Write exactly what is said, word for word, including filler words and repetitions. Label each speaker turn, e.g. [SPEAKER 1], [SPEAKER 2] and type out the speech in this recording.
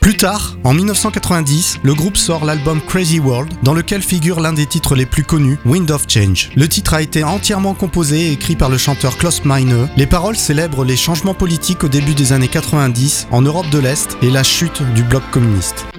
[SPEAKER 1] Plus tard, en dix-neuf cent quatre-vingt-dix, le groupe sort l'album Crazy World, dans lequel figure l'un des titres les plus connus, Wind of Change. Le titre a été entièrement composé et écrit par le chanteur Klaus Meine. Les paroles célèbrent les changements politiques au début des années quatre-vingt-dix en Europe de l'Est et la chute du bloc communiste.